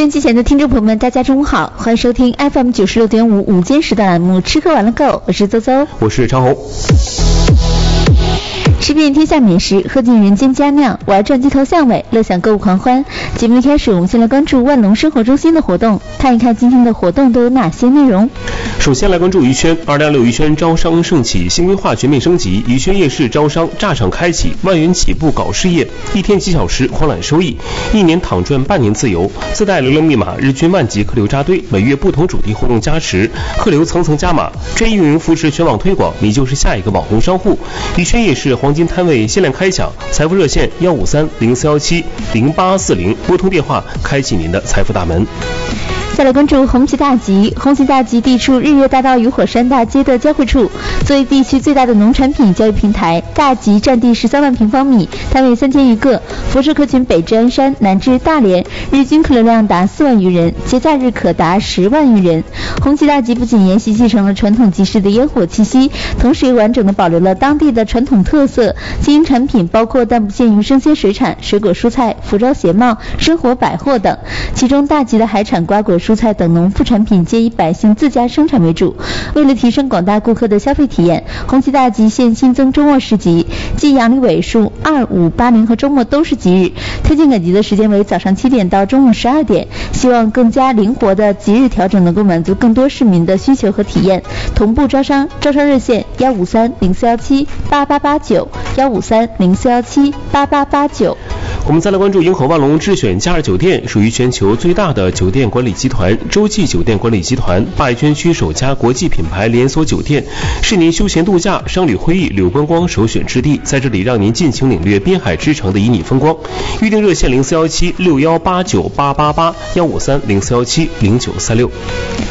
收音机前的听众朋友们，大家中午好，欢迎收听 FM 96.5午间时段栏目吃喝玩乐购，我是邹邹， 我是长虹。 吃遍天下美食，喝尽人间佳酿，玩转鸡头巷尾，乐享购物狂欢。节目一开始，我们先来关注万隆生活中心的活动，看一看今天的活动都有哪些内容。 首先来关注宜轩，2026宜轩招商盛起，新规划全面升级，宜轩夜市招商炸场开启，万元起步搞事业，一天几小时狂揽收益，一年躺赚半年自由，自带流量密码，日均万级客流扎堆，每月不同主题活动加持，客流层层加码，专业运营扶持全网推广，你就是下一个网红商户。宜轩夜市黄金摊位限量开抢，财富热线153-0417-0840，拨通电话开启您的财富大门。 再来关注红旗大集，红旗大集地处日月大道与火山大街的交汇处，作为地区最大的农产品交易平台，大集占地13万平方米，摊位3000余个，辐射客群北至鞍山，南至大连，日均客流量达4万余人，节假日可达10万余人。红旗大集不仅沿袭继承了传统集市的烟火气息，同时也完整的保留了当地的传统特色，经营产品包括但不限于生鲜水产、水果蔬菜、服装鞋帽、生活百货等，其中大集的海产、瓜果、蔬菜等农副产品皆以百姓自家生产为主。为了提升广大顾客的消费体验，红旗大集现新增周末市集，即阳历尾数2、5、80和周末都是吉日，推荐赶集的时间为早上7点到中午12点，希望更加灵活的吉日调整能够满足更多市民的需求和体验。同步招商热线153-0417-8889，153-0417-8889。 我们再来关注银河万隆智选假日酒店，属于全球最大的酒店管理集团洲际酒店管理集团，灞轩区首家国际品牌连锁酒店，是您休闲度假、商旅会议、柳观光首选之地，在这里让您尽情领略滨海之城的旖旎风光。预订热线0417-6189-888，153-0417-0936。